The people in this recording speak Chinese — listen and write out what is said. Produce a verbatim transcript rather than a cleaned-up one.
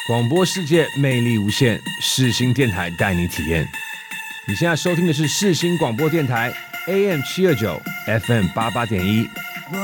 广播世界魅力无限，世新电台带你体验。你现在收听的是世新广播电台 A M 七二九 F M 八八点一，